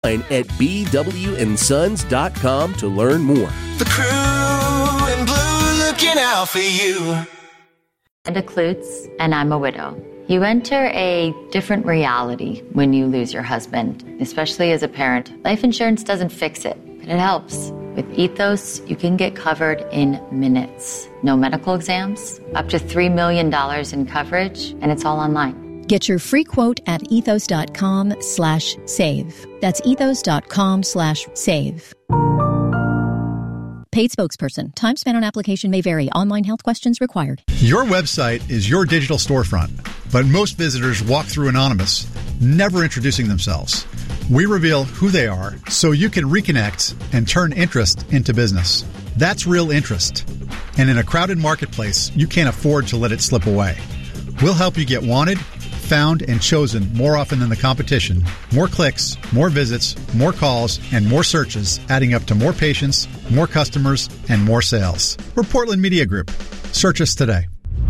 at bwnsons.com to learn more. The crew in blue looking out for you. Linda Klutz, and I'm a widow. You enter a different reality when you lose your husband, especially as a parent. Life insurance doesn't fix it, but it helps. With Ethos, you can get covered in minutes. No medical exams, up to $3 million in coverage, and it's all online. Get your free quote at ethos.com/save. That's ethos.com/save. Paid spokesperson. Time spent on application may vary. Online health questions required. Your website is your digital storefront, but most visitors walk through anonymous, never introducing themselves. We reveal who they are so you can reconnect and turn interest into business. That's real interest. And in a crowded marketplace, you can't afford to let it slip away. We'll help you get wanted, found, and chosen more often than the competition. More clicks, more visits, more calls, and more searches, adding up to more patients, more customers, and more sales. We're Portland Media Group. Search us today.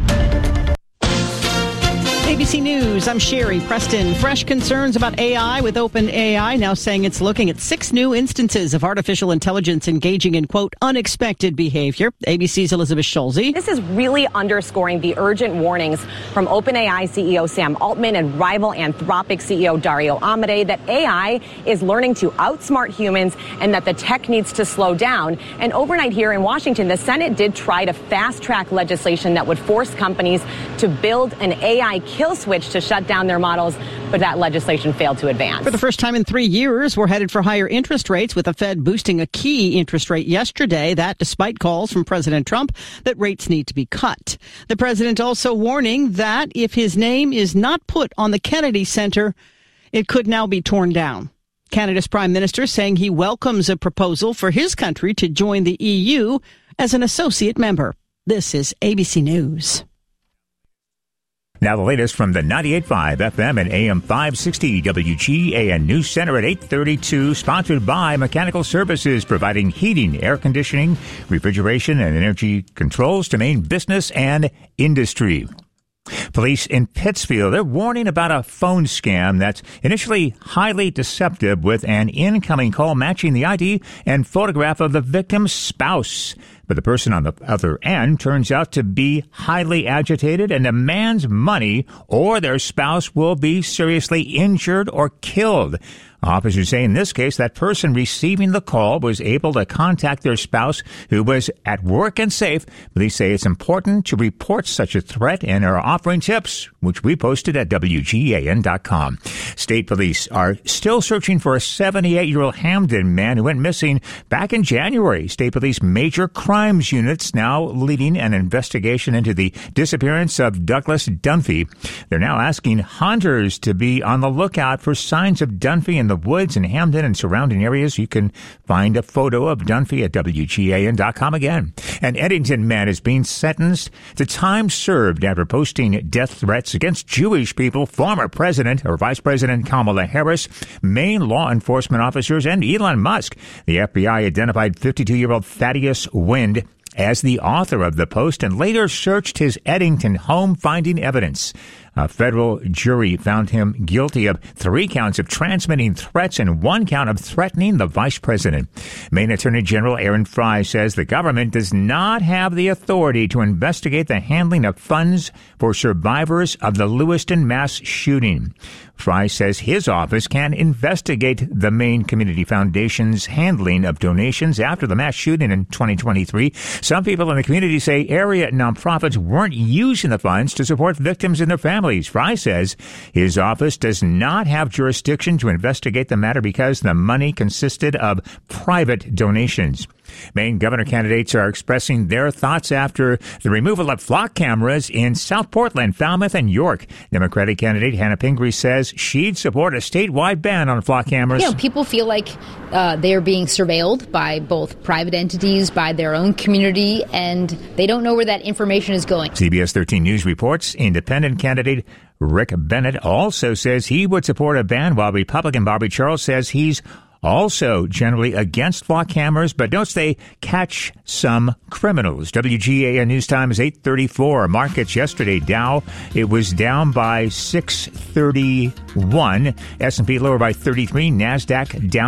ABC News, I'm Sherry Preston. Fresh concerns about AI with OpenAI now saying it's looking at 6 new instances of artificial intelligence engaging in, quote, unexpected behavior. ABC's Elizabeth Schulze. This is really underscoring the urgent warnings from OpenAI CEO Sam Altman and rival Anthropic CEO Dario Amodei that AI is learning to outsmart humans and that the tech needs to slow down. And overnight here in Washington, the Senate did try to fast-track legislation that would force companies to build an AI kill switch to shut down their models, but that legislation failed to advance. For the first time in 3 years, we're headed for higher interest rates, with the Fed boosting a key interest rate yesterday. That despite calls from President Trump that rates need to be cut. The president also warning that if his name is not put on the Kennedy Center, it could now be torn down. Canada's prime minister saying he welcomes a proposal for his country to join the EU as an associate member. This is ABC News. Now the latest from the 98.5 FM and AM 560 WGAN News Center at 8:32, sponsored by Mechanical Services, providing heating, air conditioning, refrigeration, and energy controls to Maine business and industry. Police in Pittsfield, they're warning about a phone scam that's initially highly deceptive, with an incoming call matching the ID and photograph of the victim's spouse. But the person on the other end turns out to be highly agitated and demands money, or their spouse will be seriously injured or killed. Officers say in this case that person receiving the call was able to contact their spouse, who was at work and safe. Police say it's important to report such a threat and are offering tips, which we posted at WGAN.com. State police are still searching for a 78-year-old Hamden man who went missing back in January. State police major crimes units now leading an investigation into the disappearance of Douglas Dunphy. They're now asking hunters to be on the lookout for signs of Dunphy in the woods in Hamden and surrounding areas. You can find a photo of Dunphy at WGAN.com again. An Eddington man is being sentenced to time served after posting death threats against Jewish people, former President or Vice President Kamala Harris, Maine law enforcement officers, and Elon Musk. The FBI identified 52-year-old Thaddeus Wind as the author of the post and later searched his Eddington home, finding evidence. A federal jury found him guilty of 3 counts of transmitting threats and 1 count of threatening the vice president. Maine Attorney General Aaron Fry says the government does not have the authority to investigate the handling of funds for survivors of the Lewiston mass shooting. Fry says his office can investigate the Maine Community Foundation's handling of donations after the mass shooting in 2023. Some people in the community say area nonprofits weren't using the funds to support victims and their families. Fry says his office does not have jurisdiction to investigate the matter because the money consisted of private donations. Maine governor candidates are expressing their thoughts after the removal of flock cameras in South Portland, Falmouth, and York. Democratic candidate Hannah Pingree says she'd support a statewide ban on flock cameras. People feel like they are being surveilled by both private entities, by their own community, and they don't know where that information is going. CBS 13 News reports independent candidate Rick Bennett also says he would support a ban, while Republican Bobby Charles says he's also generally against flock cameras, but notes they catch some criminals. WGAN News Time is 8:34. Markets yesterday, Dow, it was down by 631. S&P lower by 33. NASDAQ down